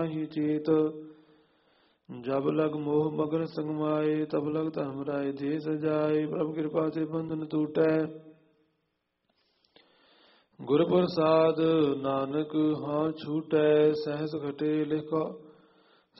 माही चेत। जब लग मोह मगन संग माए, तब लग धर्म राय दे सजाए। प्रभु कृपा से बंधन टूटै, गुर प्रसाद नानक हाँ छूटै। सहस घटे लिखो